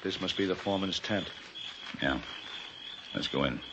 This must be the foreman's tent. Yeah. Let's go in.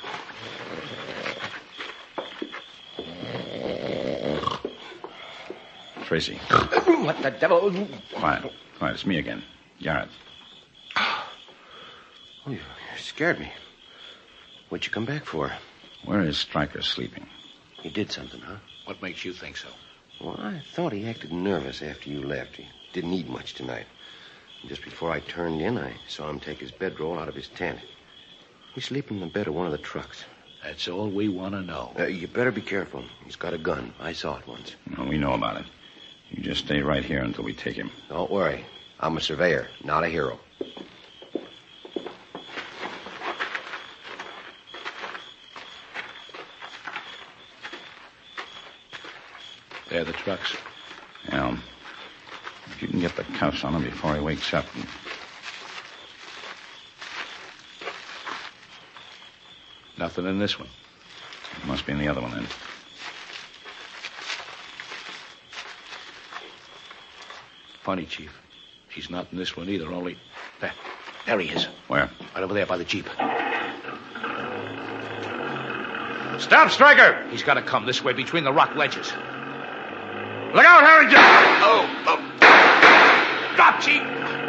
Tracy. What the devil? Quiet. Quiet. It's me again. Garrett. Oh, you scared me. What'd you come back for? Where is Stryker sleeping? He did something, huh? What makes you think so? Well, I thought he acted nervous after you left. He didn't eat much tonight. And just before I turned in, I saw him take his bedroll out of his tent. He's sleeping in the bed of one of the trucks. That's all we want to know. You better be careful. He's got a gun. I saw it once. No, we know about it. You just stay right here until we take him. Don't worry. I'm a surveyor, not a hero. They're the trucks. Yeah. If you can get the cuffs on him before he wakes up. Nothing in this one. It must be in the other one, then. Funny, Chief. He's not in this one either, only... There he is. Where? Right over there by the Jeep. Stop, Stryker! He's got to come this way between the rock ledges. Look out, Harrington! Oh. Drop, Chief!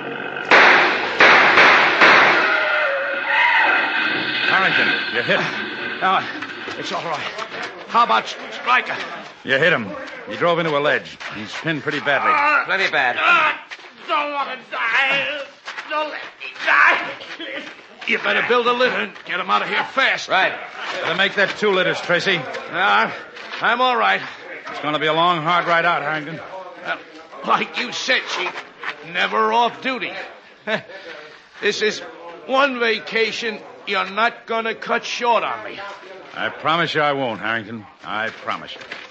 Harrington, you hit. No, it's all right. How about Stryker? You hit him. He drove into a ledge. He's pinned pretty badly. Plenty bad. Don't want to die. Don't let me die. You better build a litter and get him out of here fast. Right. Better make that 2 liters, Tracy. I'm all right. It's going to be a long, hard ride out, Harrington. Like you said, Chief, never off duty. This is one vacation you're not going to cut short on me. I promise you I won't, Harrington. I promise you.